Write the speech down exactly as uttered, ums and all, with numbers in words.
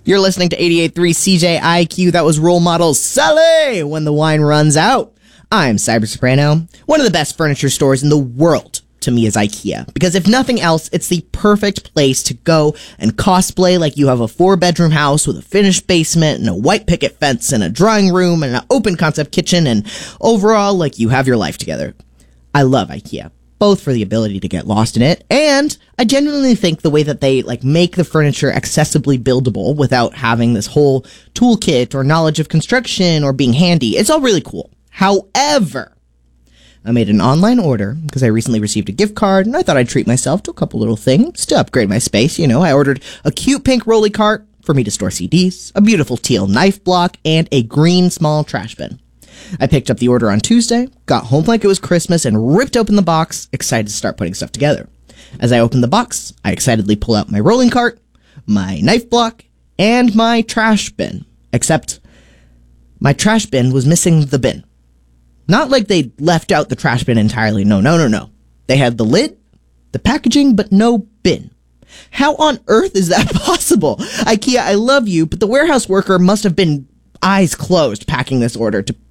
You're listening to eighty-eight point three C J I Q. That was role model Sully when the wine runs out. I'm Cyber Soprano. One of the best furniture stores in the world to me is IKEA, because if nothing else, it's the perfect place to go and cosplay like you have a four-bedroom house with a finished basement and a white picket fence and a drawing room and an open concept kitchen, and overall like you have your life together. I love IKEA, both for the ability to get lost in it, and I genuinely think the way that they like make the furniture accessibly buildable without having this whole toolkit or knowledge of construction or being handy, it's all really cool. However, I made an online order because I recently received a gift card and I thought I'd treat myself to a couple little things to upgrade my space. You know, I ordered a cute pink rolly cart for me to store C Ds, a beautiful teal knife block, and a green small trash bin. I picked up the order on Tuesday, got home like it was Christmas, and ripped open the box, excited to start putting stuff together. As I opened the box, I excitedly pull out my rolling cart, my knife block, and my trash bin. Except, my trash bin was missing the bin. Not like they left out the trash bin entirely. No, no, no, no. They had the lid, the packaging, but no bin. How on earth is that possible? IKEA, I love you, but the warehouse worker must have been eyes closed packing this order to